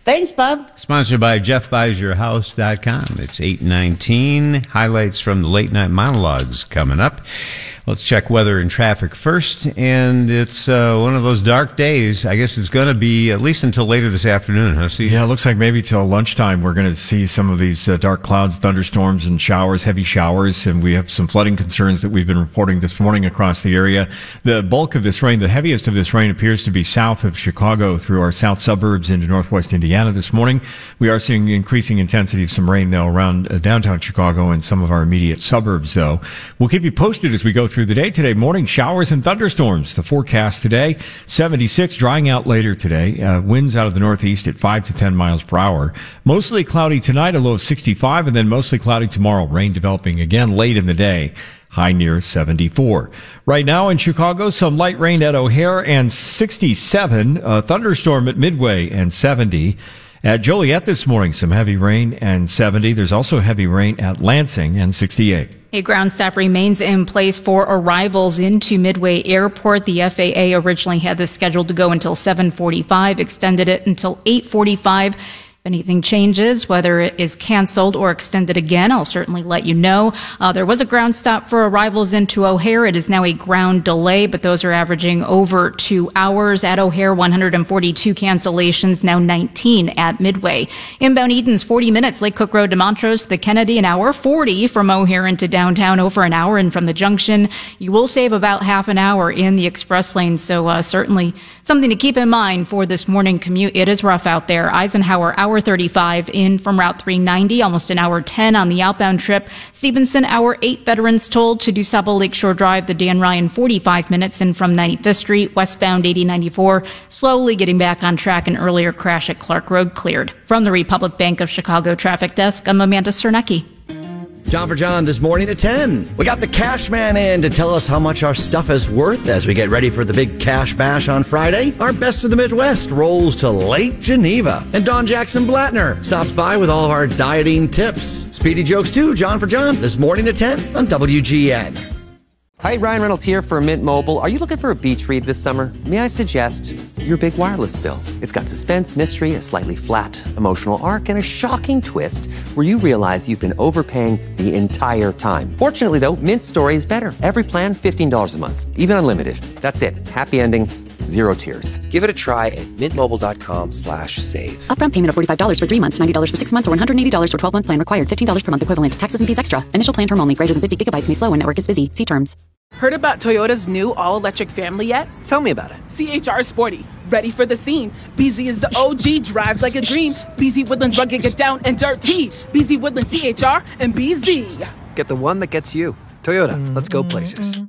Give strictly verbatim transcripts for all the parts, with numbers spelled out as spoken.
Thanks, Bob. Sponsored by Jeff Buys Your House dot com. It's eight nineteen. Highlights from the late night monologues coming up. Let's check weather and traffic first, and it's uh, one of those dark days. I guess it's going to be at least until later this afternoon, huh, Steve? Yeah, it looks like maybe till lunchtime we're going to see some of these uh, dark clouds, thunderstorms, and showers, heavy showers, and we have some flooding concerns that we've been reporting this morning across the area. The bulk of this rain, the heaviest of this rain, appears to be south of Chicago through our south suburbs into northwest Indiana this morning. We are seeing increasing intensity of some rain, though, around uh, downtown Chicago and some of our immediate suburbs, though. We'll keep you posted as we go through through the day today. Morning showers and thunderstorms. The forecast today, seventy-six, drying out later today. Uh, winds out of the northeast at five to ten miles per hour. Mostly cloudy tonight, a low of sixty-five, and then mostly cloudy tomorrow. Rain developing again late in the day. High near seventy-four. Right now in Chicago, some light rain at O'Hare and sixty-seven. A thunderstorm at Midway and seventy. At Joliet this morning, some heavy rain and seventy. There's also heavy rain at Lansing and sixty-eight. A ground stop remains in place for arrivals into Midway Airport. The F A A originally had this scheduled to go until seven forty-five, extended it until eight forty-five. If anything changes, whether it is canceled or extended again, I'll certainly let you know. Uh, there was a ground stop for arrivals into O'Hare. It is now a ground delay, but those are averaging over two hours. At O'Hare, one hundred forty-two cancellations, now nineteen at Midway. Inbound Edens, forty minutes, Lake Cook Road to Montrose, the Kennedy, an hour forty from O'Hare into downtown, over an hour, and from the junction, you will save about half an hour in the express lane. So uh, certainly something to keep in mind for this morning commute. It is rough out there. Eisenhower, hour thirty-five in from Route three ninety, almost an hour ten on the outbound trip. Stevenson, hour eight, veterans told to DuSable Lakeshore Drive, the Dan Ryan, forty-five minutes in from ninety-fifth Street, westbound eighty ninety-four, slowly getting back on track. An earlier crash at Clark Road cleared. From the Republic Bank of Chicago Traffic Desk, I'm Amanda Cernecki. John for John this morning at ten. We got the cash man in to tell us how much our stuff is worth as we get ready for the big cash bash on Friday. Our best of the Midwest rolls to Lake Geneva. And Don Jackson Blattner stops by with all of our dieting tips. Speedy jokes too, John for John this morning at ten on W G N. Hi, Ryan Reynolds here for Mint Mobile. Are you looking for a beach read this summer? May I suggest your big wireless bill? It's got suspense, mystery, a slightly flat emotional arc, and a shocking twist where you realize you've been overpaying the entire time. Fortunately, though, Mint's story is better. Every plan, fifteen dollars a month, even unlimited. That's it. Happy ending. Zero tears. Give it a try at mintmobile.com slash save. Upfront payment of forty-five dollars for three months, ninety dollars for six months, or one hundred eighty dollars for twelve-month plan required. fifteen dollars per month equivalent. Taxes and fees extra. Initial plan term only. Greater than fifty gigabytes may slow when network is busy. See terms. Heard about Toyota's new all-electric family yet? Tell me about it. C H R Sporty. Ready for the scene. B Z is the O G, drives like a dream. B Z Woodlands rugged, get down and dirty. B Z Woodlands C H R and B Z. Get the one that gets you. Toyota, let's go places.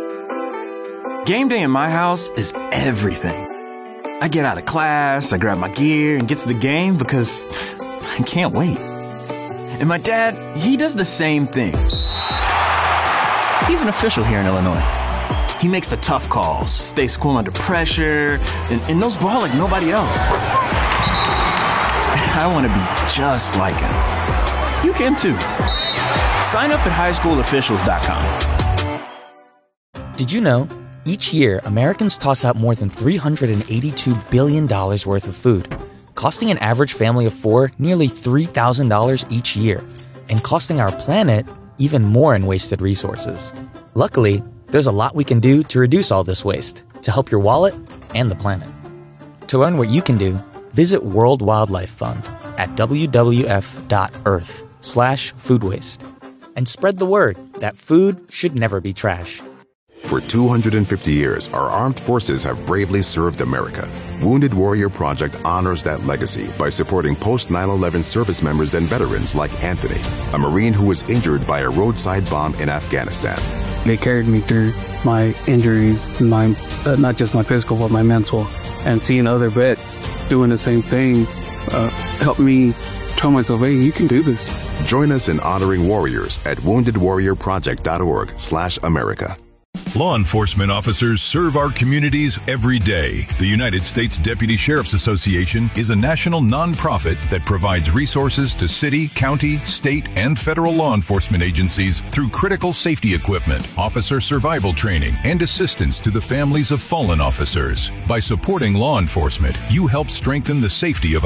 Game day in my house is everything. I get out of class, I grab my gear, and get to the game because I can't wait. And my dad, he does the same thing. He's an official here in Illinois. He makes the tough calls, stays cool under pressure, and, and knows ball like nobody else. I want to be just like him. You can too. Sign up at high school officials dot com. Did you know, each year, Americans toss out more than three hundred eighty-two billion dollars worth of food, costing an average family of four nearly three thousand dollars each year, and costing our planet even more in wasted resources. Luckily, there's a lot we can do to reduce all this waste, to help your wallet and the planet. To learn what you can do, visit World Wildlife Fund at w w f dot earth slash food waste. And spread the word that food should never be trash. For two hundred fifty years, our armed forces have bravely served America. Wounded Warrior Project honors that legacy by supporting post nine eleven service members and veterans like Anthony, a Marine who was injured by a roadside bomb in Afghanistan. They carried me through my injuries, my uh, not just my physical, but my mental. And seeing other vets doing the same thing uh, helped me tell myself, hey, you can do this. Join us in honoring warriors at wounded warrior project dot org slash America. Law enforcement officers serve our communities every day. The United States Deputy Sheriff's Association is a national nonprofit that provides resources to city, county, state, and federal law enforcement agencies through critical safety equipment, officer survival training, and assistance to the families of fallen officers. By supporting law enforcement, you help strengthen the safety of